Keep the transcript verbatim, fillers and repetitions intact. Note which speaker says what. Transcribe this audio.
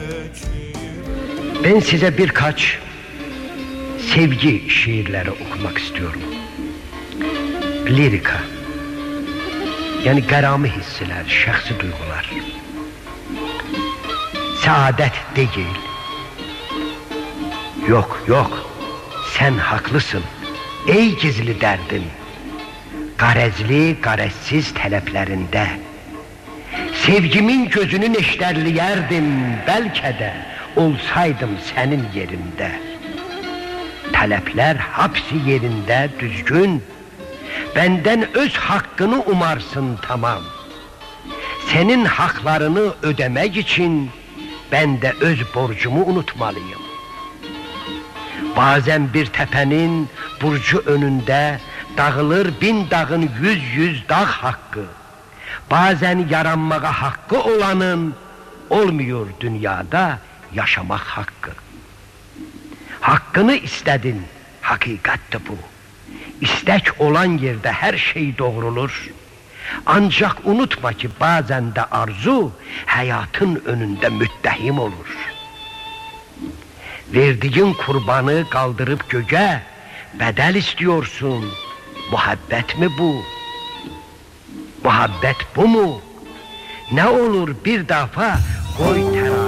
Speaker 1: Ben size birkaç sevgi şiirleri okumak istiyorum. Lirika. Yani garami hisseler, şahsi duygular. Saadet değil. Yok, yok. Sen haklısın. Ey gizli derdin. Garezli, garezsiz taleplerinde. Sevgimin gözünü neşterliyerdim belki de olsaydım senin yerinde. Talepler hapsi yerinde düzgün. Benden öz hakkını umarsın tamam. Senin haklarını ödemek için ben de öz borcumu unutmalıyım. Bazen bir tepenin burcu önünde dağılır bin dağın yüz yüz dağ hakkı. Bazen yaranmağa hakkı olanın olmuyor dünyada yaşamak hakkı. Hakkını istedin, hakikattı bu. İstek olan yerde her şey doğrulur. Ancak unutma ki bazen de arzu hayatın önünde müttehim olur. Verdiğin kurbanı kaldırıp göğe bedel istiyorsun. Muhabbet mi bu? Muhabbet bu mu? Ne olur bir defa koy terazi.